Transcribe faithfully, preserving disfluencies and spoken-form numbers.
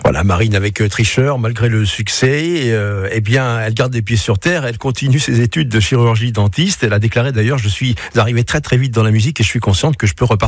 Voilà, Marine avec euh, Tricheur, malgré le succès, et, euh, eh bien, elle garde les pieds sur terre, elle continue ses études de chirurgie dentiste. Elle a déclaré d'ailleurs, je suis arrivé très très vite dans la musique et je suis consciente que je peux repartir